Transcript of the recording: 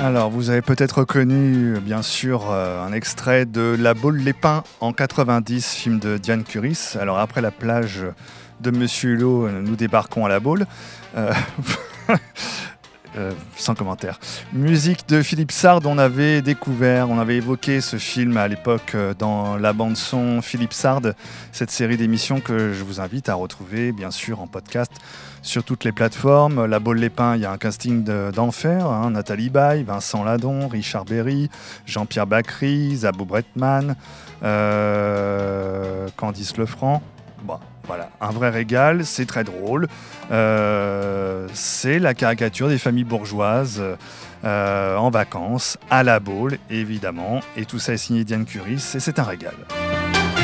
Alors, vous avez peut-être reconnu, bien sûr, un extrait de La Baule les Pins en 90, film de Diane Curis. Alors, après la plage de Monsieur Hulot, nous débarquons à La Baule. Euh, sans commentaire. Musique de Philippe Sard, on avait évoqué ce film à l'époque dans la bande-son Philippe Sard, cette série d'émissions que je vous invite à retrouver, bien sûr, en podcast sur toutes les plateformes. La Baule les Pins, il y a un casting d'enfer, hein, Nathalie Baye, Vincent Ladon, Richard Berry, Jean-Pierre Bacry, Zabou Bretman, Candice Lefranc. Bon, voilà, un vrai régal, c'est très drôle. C'est la caricature des familles bourgeoises en vacances, à La Baule, évidemment. Et tout ça est signé Diane Curis, et c'est un régal.